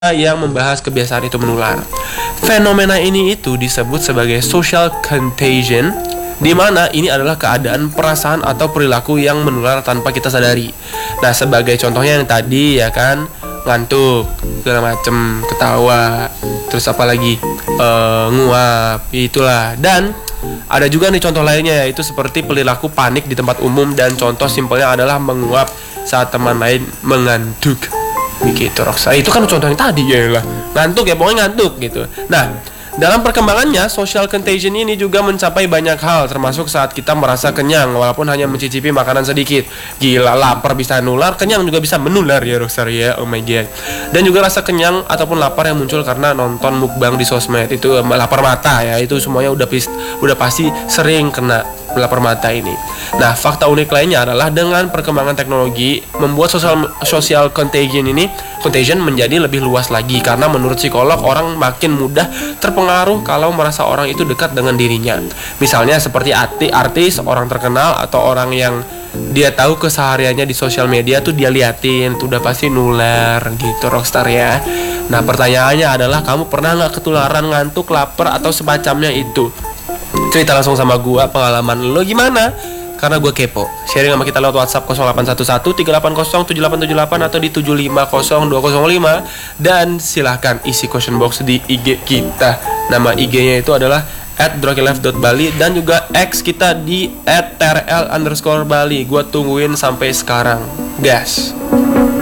yang membahas kebiasaan itu menular. Fenomena ini itu disebut sebagai social contagion, di mana ini adalah keadaan perasaan atau perilaku yang menular tanpa kita sadari. Nah, sebagai contohnya yang tadi ya kan, ngantuk, segala macem, ketawa, terus apa lagi, nguap, itulah. Dan ada juga nih contoh lainnya, yaitu seperti perilaku panik di tempat umum, dan contoh simpelnya adalah menguap saat teman lain mengantuk. Begitu Roxa. Itu kan contoh yang tadi ya lah. Ngantuk ya, pokoknya ngantuk gitu. Nah, dalam perkembangannya, social contagion ini juga mencapai banyak hal, termasuk saat kita merasa kenyang walaupun hanya mencicipi makanan sedikit. Gila, lapar bisa nular, kenyang juga bisa menular ya Roxa ya. Oh my god. Dan juga rasa kenyang ataupun lapar yang muncul karena nonton mukbang di sosmed, itu lapar mata ya. Itu semuanya udah pasti sering kena lapar mata ini. Nah, fakta unik lainnya adalah dengan perkembangan teknologi membuat social contagion menjadi lebih luas lagi, karena menurut psikolog orang makin mudah terpengaruh kalau merasa orang itu dekat dengan dirinya. Misalnya seperti artis, orang terkenal, atau orang yang dia tahu kesehariannya di sosial media tuh dia liatin, tuh udah pasti nular gitu Rockstar ya. Nah, pertanyaannya adalah, kamu pernah nggak ketularan ngantuk, lapar, atau semacamnya itu? Cerita langsung sama gua, pengalaman lo gimana? Karena gue kepo. Sharing sama kita lewat WhatsApp 0811 380 7878 atau di 750 205. Dan silahkan isi question box di IG kita. Nama IG-nya itu adalah @drokilife.bali, dan juga X kita di @trl_bali. Gue tungguin sampai sekarang, gas.